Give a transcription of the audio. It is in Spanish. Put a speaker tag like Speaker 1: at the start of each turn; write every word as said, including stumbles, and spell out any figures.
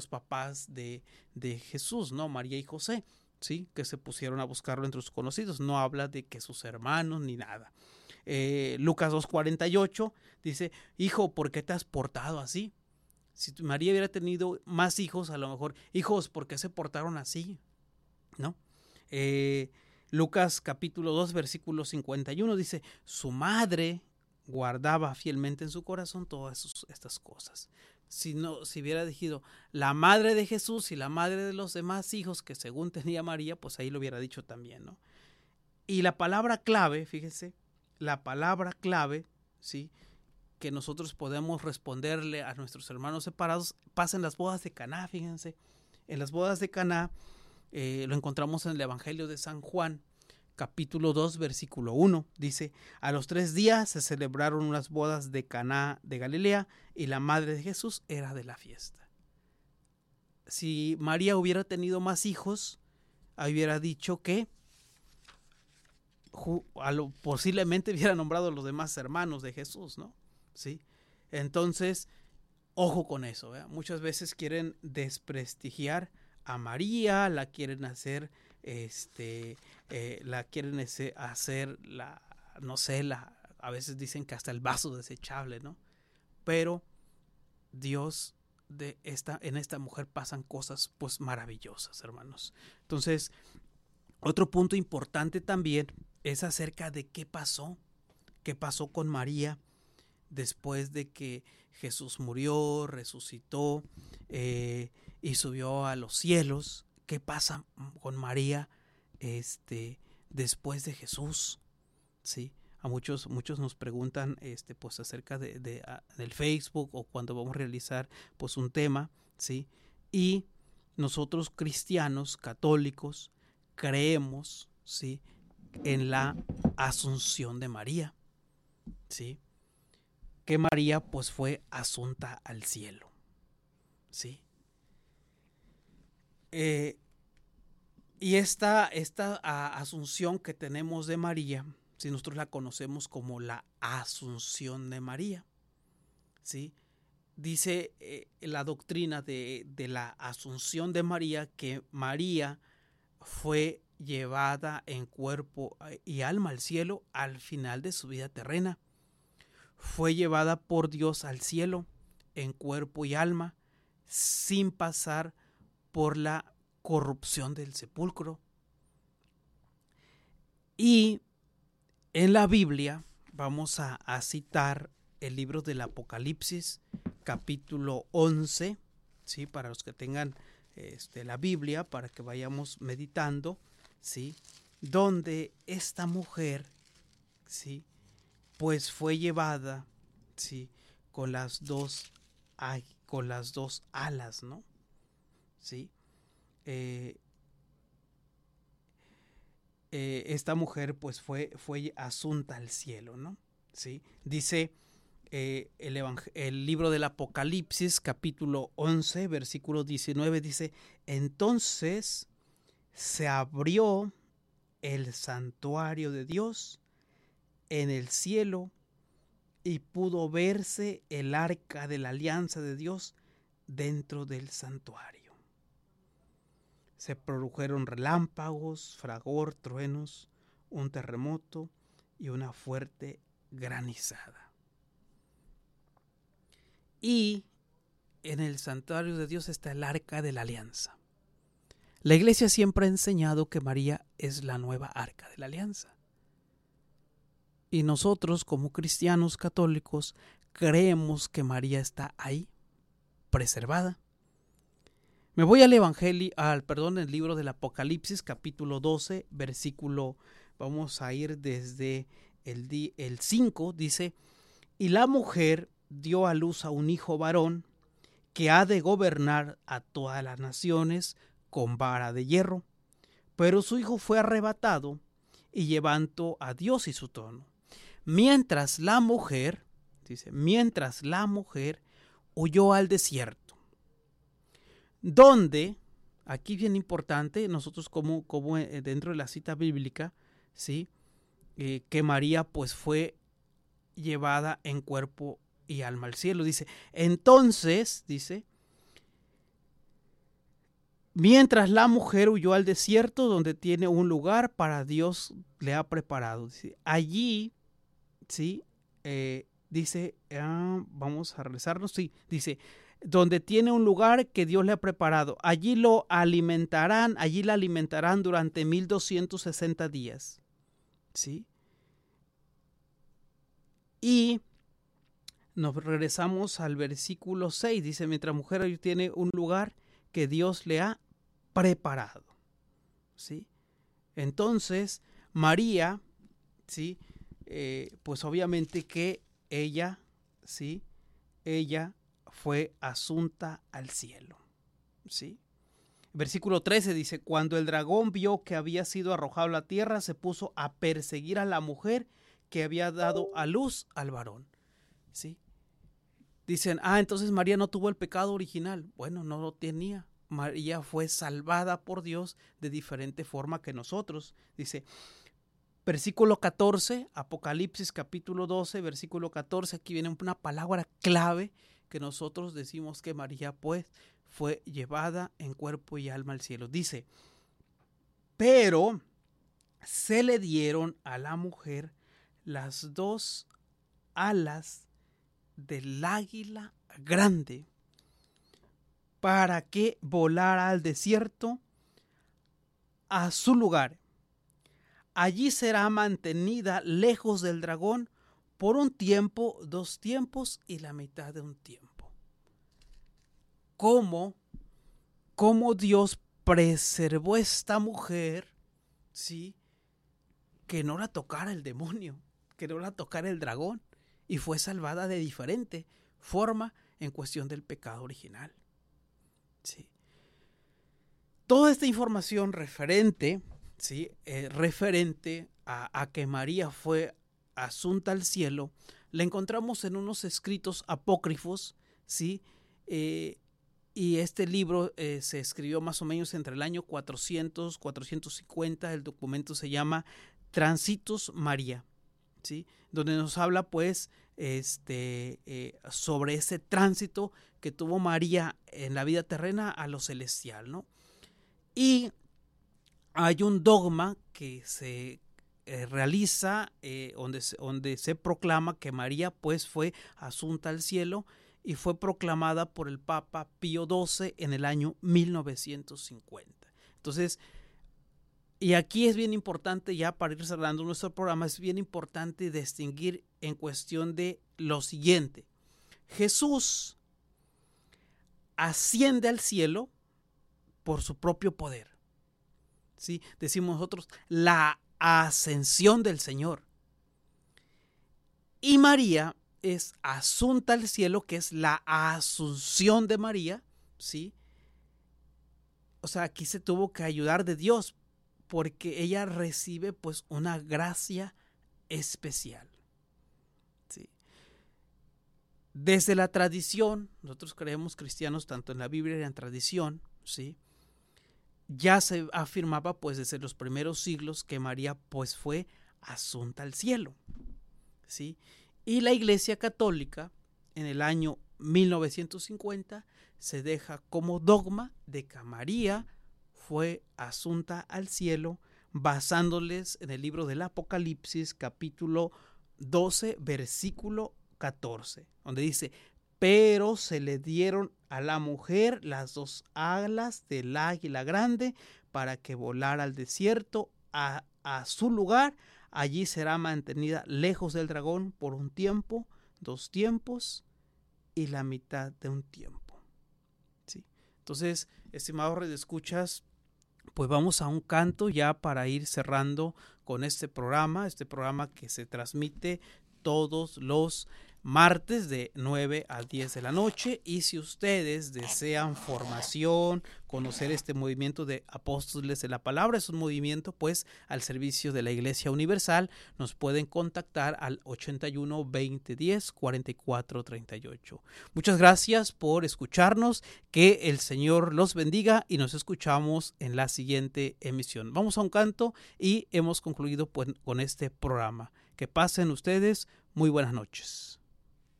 Speaker 1: papás de, de Jesús, ¿no? María y José, ¿sí? Que se pusieron a buscarlo entre sus conocidos. No habla de que sus hermanos ni nada. Eh, Lucas dos cuarenta y ocho dice, hijo, ¿por qué te has portado así? Si María hubiera tenido más hijos, a lo mejor, hijos, ¿por qué se portaron así? ¿No? Eh, Lucas capítulo dos, versículo cincuenta y uno dice, su madre guardaba fielmente en su corazón todas sus, estas cosas. Si no, si hubiera dicho la madre de Jesús y la madre de los demás hijos que según tenía María, pues ahí lo hubiera dicho también, ¿no? Y la palabra clave, fíjese, la palabra clave, ¿sí? Que nosotros podemos responderle a nuestros hermanos separados, pasa en las bodas de Caná, fíjense. En las bodas de Caná, eh, lo encontramos en el Evangelio de San Juan, capítulo dos, versículo uno. Dice, a los tres días se celebraron unas bodas de Caná de Galilea y la madre de Jesús era de la fiesta. Si María hubiera tenido más hijos, hubiera dicho que a lo, posiblemente hubiera nombrado a los demás hermanos de Jesús, ¿no? ¿Sí? Entonces, ojo con eso, ¿eh? Muchas veces quieren desprestigiar a María, la quieren hacer, este, eh, la quieren hacer, la, no sé, la, a veces dicen que hasta el vaso desechable, ¿no? Pero Dios de esta, en esta mujer pasan cosas, pues, maravillosas, hermanos. Entonces, otro punto importante también es acerca de qué pasó, qué pasó con María después de que Jesús murió, resucitó eh, y subió a los cielos. ¿Qué pasa con María este, después de Jesús? ¿Sí? A muchos, muchos nos preguntan este, pues, acerca de, de, a, del Facebook o cuando vamos a realizar pues, un tema, ¿sí? Y nosotros cristianos, católicos, creemos, ¿sí?, en la asunción de María, ¿sí? Que María pues fue asunta al cielo, ¿sí? Eh, y esta, esta a, asunción que tenemos de María, si nosotros la conocemos como la asunción de María, ¿sí? Dice eh, la doctrina de, de la asunción de María que María fue llevada en cuerpo y alma al cielo al final de su vida terrena. Fue llevada por Dios al cielo en cuerpo y alma sin pasar por la corrupción del sepulcro. Y en la Biblia vamos a, a citar el libro del Apocalipsis, capítulo once, ¿sí? Para los que tengan este, la Biblia, para que vayamos meditando, ¿sí? Donde esta mujer, ¿sí?, pues fue llevada, ¿sí?, con las dos, con las dos alas, ¿no? ¿Sí? Eh, eh, esta mujer pues fue, fue asunta al cielo, ¿no? ¿Sí? Dice eh, el, el libro del Apocalipsis, capítulo once, versículo diecinueve, dice, entonces se abrió el santuario de Dios en el cielo y pudo verse el arca de la alianza de Dios dentro del santuario. Se produjeron relámpagos, fragor, truenos, un terremoto y una fuerte granizada. Y en el santuario de Dios está el arca de la alianza. La iglesia siempre ha enseñado que María es la nueva arca de la alianza. Y nosotros, como cristianos católicos, creemos que María está ahí, preservada. Me voy al Evangelio, al perdón, el libro del Apocalipsis, capítulo doce, versículo, vamos a ir desde el, di, el cinco, dice, y la mujer dio a luz a un hijo varón que ha de gobernar a todas las naciones con vara de hierro. Pero su hijo fue arrebatado y llevando a Dios y su trono. Mientras la mujer, dice, mientras la mujer huyó al desierto, donde, aquí bien importante, nosotros como, como dentro de la cita bíblica, ¿sí?, eh, que María pues fue llevada en cuerpo y alma al cielo. Dice, entonces, dice, Mientras la mujer huyó al desierto donde tiene un lugar para Dios le ha preparado. Dice, allí, ¿sí? Eh, dice, ah, vamos a regresarnos, sí, dice, donde tiene un lugar que Dios le ha preparado. Allí lo alimentarán, allí la alimentarán durante mil doscientos sesenta días. ¿Sí? Y nos regresamos al versículo seis. Dice, mientras mujer tiene un lugar que Dios le ha preparado. ¿Sí? Entonces, María, ¿sí? Eh, pues obviamente que ella, ¿sí? Ella fue asunta al cielo. ¿Sí? Versículo trece dice, cuando el dragón vio que había sido arrojado a la tierra, se puso a perseguir a la mujer que había dado a luz al varón. ¿Sí? Dicen, ah, entonces María no tuvo el pecado original. Bueno, no lo tenía. María fue salvada por Dios de diferente forma que nosotros. Dice, versículo catorce, Apocalipsis capítulo doce, versículo catorce, aquí viene una palabra clave que nosotros decimos que María pues fue llevada en cuerpo y alma al cielo. Dice, pero se le dieron a la mujer las dos alas del águila grande para que volara al desierto a su lugar. Allí será mantenida lejos del dragón por un tiempo, dos tiempos y la mitad de un tiempo. ¿Cómo, cómo Dios preservó a esta mujer, ¿sí? Que no la tocara el demonio, que no la tocara el dragón, y fue salvada de diferente forma en cuestión del pecado original. ¿Sí? Toda esta información referente, ¿sí? eh, referente a, a que María fue asunta al cielo, la encontramos en unos escritos apócrifos, ¿sí? Eh, y este libro eh, se escribió más o menos entre el año cuatrocientos, cuatrocientos cincuenta. El documento se llama Transitus Maria, ¿sí? Donde nos habla pues este, eh, sobre ese tránsito que tuvo María en la vida terrena a lo celestial, ¿no? Y hay un dogma que se eh, realiza eh, donde, se, donde se proclama que María pues fue asunta al cielo y fue proclamada por el Papa Pío doce en el año mil novecientos cincuenta. Entonces, y aquí es bien importante, ya para ir cerrando nuestro programa, es bien importante distinguir en cuestión de lo siguiente. Jesús asciende al cielo por su propio poder. ¿Sí? Decimos nosotros, la ascensión del Señor. Y María es asunta al cielo, que es la asunción de María, ¿sí? O sea, aquí se tuvo que ayudar de Dios, porque ella recibe pues una gracia especial. ¿Sí? Desde la tradición, nosotros creemos cristianos tanto en la Biblia y en la tradición, ¿sí? Ya se afirmaba pues desde los primeros siglos que María pues fue asunta al cielo, ¿sí? Y la Iglesia Católica en el año mil novecientos cincuenta se deja como dogma de que María fue asunta al cielo, basándoles en el libro del Apocalipsis capítulo doce versículo catorce, donde dice, pero se le dieron a la mujer las dos alas del águila grande para que volara al desierto a, a su lugar. Allí será mantenida lejos del dragón por un tiempo, dos tiempos y la mitad de un tiempo. ¿Sí? Entonces, estimados redescuchas, pues vamos a un canto ya para ir cerrando con este programa, este programa que se transmite todos los martes de nueve a diez de la noche. Y si ustedes desean formación, conocer este movimiento de Apóstoles de la Palabra, es un movimiento pues al servicio de la Iglesia Universal, nos pueden contactar al ochenta y uno, veinte, diez, cuarenta y cuatro, treinta y ocho. Muchas gracias por escucharnos, que el Señor los bendiga y nos escuchamos en la siguiente emisión. Vamos a un canto y hemos concluido pues con este programa. Que pasen ustedes muy buenas noches.